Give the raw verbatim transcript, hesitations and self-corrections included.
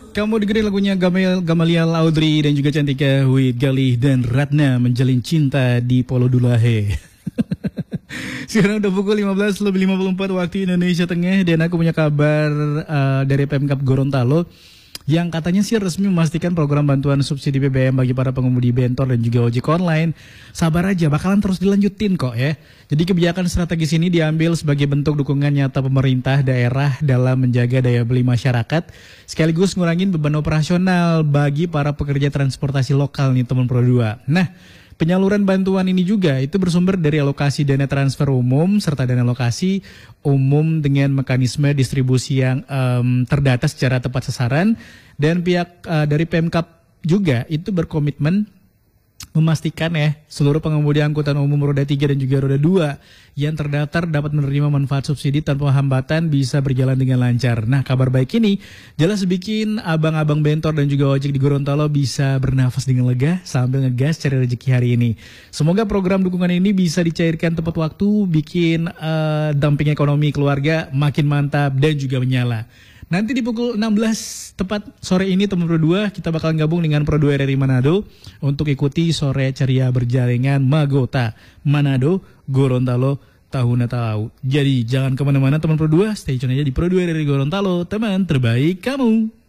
Kamu dengerin lagunya Gamel, Gamaliel Audrey dan juga Cantika with Galih dan Ratna menjalin cinta di Polo Dulahe. Sekarang udah pukul lima belas lebih lima puluh empat waktu Indonesia Tengah dan aku punya kabar uh, dari Pemkab Gorontalo yang katanya sih resmi memastikan program bantuan subsidi B B M bagi para pengemudi bentor dan juga ojek online. Sabar aja, bakalan terus dilanjutin kok ya. Jadi kebijakan strategis ini diambil sebagai bentuk dukungan nyata pemerintah daerah dalam menjaga daya beli masyarakat, sekaligus ngurangin beban operasional bagi para pekerja transportasi lokal nih teman Pro dua. Nah, penyaluran bantuan ini juga itu bersumber dari alokasi dana transfer umum serta dana alokasi umum dengan mekanisme distribusi yang um, terdata secara tepat sasaran, dan pihak uh, dari Pemkab juga itu berkomitmen memastikan ya seluruh pengemudi angkutan umum roda tiga dan juga roda dua yang terdaftar dapat menerima manfaat subsidi tanpa hambatan bisa berjalan dengan lancar. Nah, kabar baik ini jelas bikin abang-abang bentor dan juga ojek di Gorontalo bisa bernafas dengan lega sambil ngegas cari rezeki hari ini. Semoga program dukungan ini bisa dicairkan tepat waktu, bikin uh, dumping ekonomi keluarga makin mantap dan juga menyala. Nanti di pukul enam belas tepat sore ini teman Pro dua kita bakal gabung dengan Pro dua R R I Manado untuk ikuti sore ceria berjaringan Magota Manado Gorontalo tahun Tahu. Jadi jangan kemana-mana teman Pro dua, stay tune aja di Pro dua R R I Gorontalo, teman terbaik kamu.